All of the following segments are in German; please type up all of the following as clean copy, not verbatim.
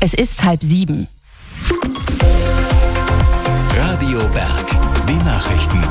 Es ist 6:30. Radio Berg, die Nachrichten.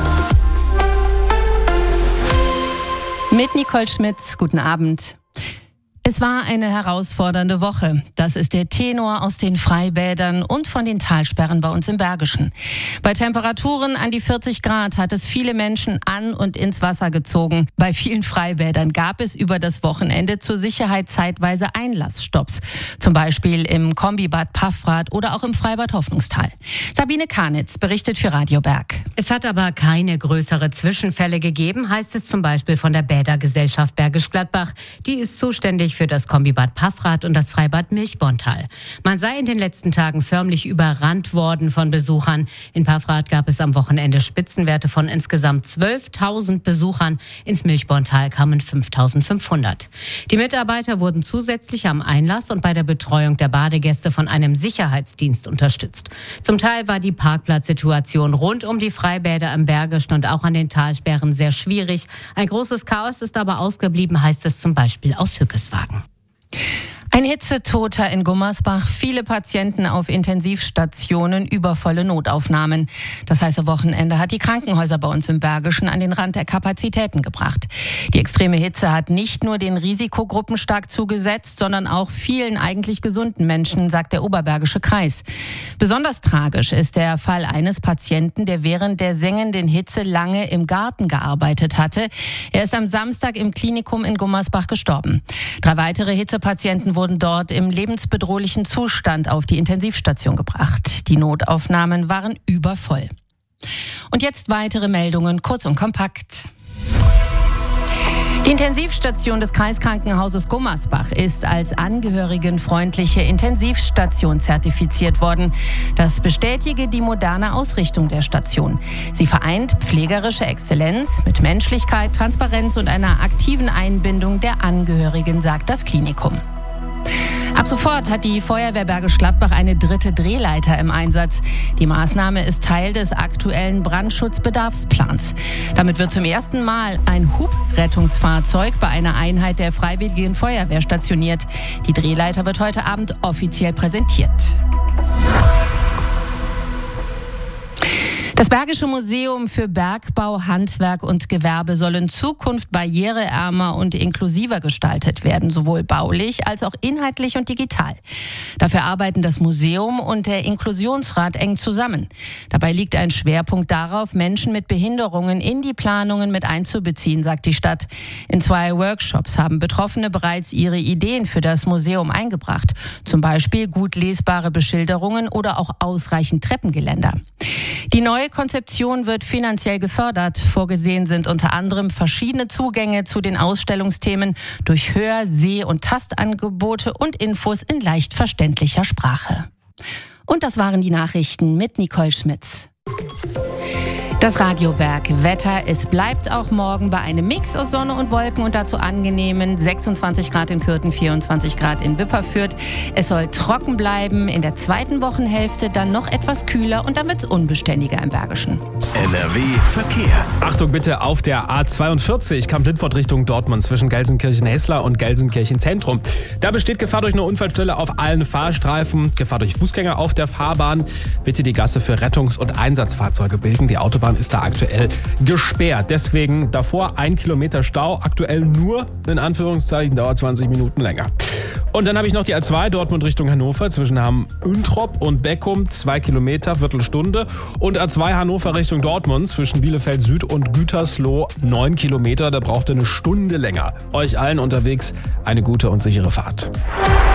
Mit Nicole Schmitz, guten Abend. Es war eine herausfordernde Woche. Das ist der Tenor aus den Freibädern und von den Talsperren bei uns im Bergischen. Bei Temperaturen an die 40 Grad hat es viele Menschen an und ins Wasser gezogen. Bei vielen Freibädern gab es über das Wochenende zur Sicherheit zeitweise Einlassstopps. Zum Beispiel im Kombibad Paffrath oder auch im Freibad Hoffnungstal. Sabine Karnitz berichtet für Radio Berg. Es hat aber keine größere Zwischenfälle gegeben, heißt es zum Beispiel von der Bädergesellschaft Bergisch Gladbach. Die ist zuständig für das Kombibad Paffrath und das Freibad Milchborntal. Man sei in den letzten Tagen förmlich überrannt worden von Besuchern. In Paffrath gab es am Wochenende Spitzenwerte von insgesamt 12.000 Besuchern. Ins Milchborntal kamen 5.500. Die Mitarbeiter wurden zusätzlich am Einlass und bei der Betreuung der Badegäste von einem Sicherheitsdienst unterstützt. Zum Teil war die Parkplatzsituation rund um die Freibäder im Bergischen und auch an den Talsperren sehr schwierig. Ein großes Chaos ist aber ausgeblieben, heißt es zum Beispiel aus Hückeswagen. Ein Hitzetoter in Gummersbach, viele Patienten auf Intensivstationen, übervolle Notaufnahmen. Das heiße Wochenende hat die Krankenhäuser bei uns im Bergischen an den Rand der Kapazitäten gebracht. Die extreme Hitze hat nicht nur den Risikogruppen stark zugesetzt, sondern auch vielen eigentlich gesunden Menschen, sagt der Oberbergische Kreis. Besonders tragisch ist der Fall eines Patienten, der während der sengenden Hitze lange im Garten gearbeitet hatte. Er ist am Samstag im Klinikum in Gummersbach gestorben. 3 weitere Hitzepatienten wurden dort im lebensbedrohlichen Zustand auf die Intensivstation gebracht. Die Notaufnahmen waren übervoll. Und jetzt weitere Meldungen, kurz und kompakt. Die Intensivstation des Kreiskrankenhauses Gummersbach ist als angehörigenfreundliche Intensivstation zertifiziert worden. Das bestätige die moderne Ausrichtung der Station. Sie vereint pflegerische Exzellenz mit Menschlichkeit, Transparenz und einer aktiven Einbindung der Angehörigen, sagt das Klinikum. Ab sofort hat die Feuerwehr Bergisch Gladbach eine 3. Drehleiter im Einsatz. Die Maßnahme ist Teil des aktuellen Brandschutzbedarfsplans. Damit wird zum ersten Mal ein Hubrettungsfahrzeug bei einer Einheit der Freiwilligen Feuerwehr stationiert. Die Drehleiter wird heute Abend offiziell präsentiert. Das Bergische Museum für Bergbau, Handwerk und Gewerbe soll in Zukunft barriereärmer und inklusiver gestaltet werden, sowohl baulich als auch inhaltlich und digital. Dafür arbeiten das Museum und der Inklusionsrat eng zusammen. Dabei liegt ein Schwerpunkt darauf, Menschen mit Behinderungen in die Planungen mit einzubeziehen, sagt die Stadt. In 2 Workshops haben Betroffene bereits ihre Ideen für das Museum eingebracht. Zum Beispiel gut lesbare Beschilderungen oder auch ausreichend Treppengeländer. Die neue Konzeption wird finanziell gefördert. Vorgesehen sind unter anderem verschiedene Zugänge zu den Ausstellungsthemen durch Hör-, Seh- und Tastangebote und Infos in leicht verständlicher Sprache. Und das waren die Nachrichten mit Nicole Schmitz. Das Radio Berg Wetter, es bleibt auch morgen bei einem Mix aus Sonne und Wolken und dazu angenehmen 26 Grad in Kürten, 24 Grad in Wipperfürth. Es soll trocken bleiben, in der zweiten Wochenhälfte dann noch etwas kühler und damit unbeständiger im Bergischen. NRW Verkehr. Achtung bitte auf der A42 Kamp-Lindfort Richtung Dortmund zwischen Gelsenkirchen-Hessler und Gelsenkirchen-Zentrum. Da besteht Gefahr durch eine Unfallstelle auf allen Fahrstreifen, Gefahr durch Fußgänger auf der Fahrbahn. Bitte die Gasse für Rettungs- und Einsatzfahrzeuge bilden. Die Autobahn ist da aktuell gesperrt. Deswegen davor 1 Kilometer Stau. Aktuell nur, in Anführungszeichen, dauert 20 Minuten länger. Und dann habe ich noch die A2 Dortmund Richtung Hannover zwischen Hamm-Üntrop und Beckum 2 Kilometer, Viertelstunde. Und A2 Hannover Richtung Dortmund zwischen Bielefeld Süd und Gütersloh 9 Kilometer. Da braucht ihr eine Stunde länger. Euch allen unterwegs eine gute und sichere Fahrt.